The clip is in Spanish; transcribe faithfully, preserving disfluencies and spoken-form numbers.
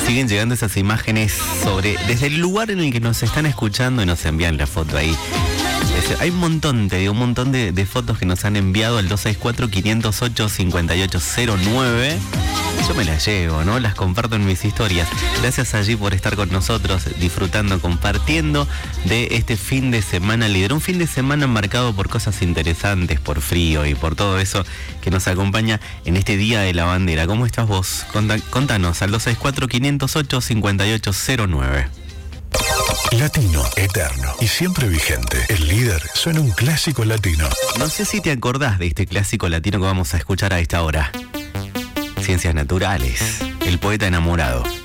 siguen llegando esas imágenes sobre desde el lugar en el que nos están escuchando y nos envían la foto ahí. Es, hay un montón, te digo, un montón de, de fotos que nos han enviado al dos seis cuatro, cinco cero ocho, cinco ocho cero nueve. Yo me las llevo, ¿no? Las comparto en mis historias. Gracias allí por estar con nosotros, disfrutando, compartiendo de este fin de semana líder. Un fin de semana marcado por cosas interesantes, por frío y por todo eso que nos acompaña en este Día de la Bandera. ¿Cómo estás vos? Conta- contanos al dos seis cuatro, cinco cero ocho, cinco ocho cero nueve. Latino, eterno y siempre vigente. El líder suena un clásico latino. No sé si te acordás de este clásico latino que vamos a escuchar a esta hora. Ciencias Naturales, El Poeta Enamorado.